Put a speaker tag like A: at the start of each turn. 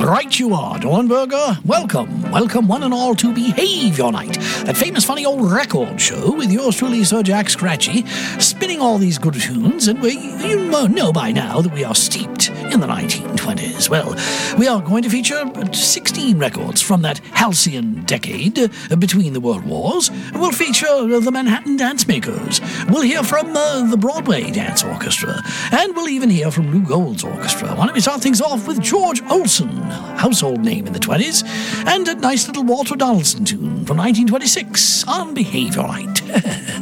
A: Right you are, Dornberger. Welcome one and all to Behaviour Night, that famous funny old record show with yours truly, Sir Jack Scratchy, spinning all these good tunes, and you know by now that we are steeped in the 1920s. Well, we are going to feature 16 records from that halcyon decade between the world wars. We'll feature the Manhattan Dance Makers. We'll hear from the Broadway Dance Orchestra, and we'll even hear from Lou Gold's orchestra. Why don't we start things off with George Olsen, household name in the 20s, and a nice little Walter Donaldson tune from 1926 on Behaviour Night.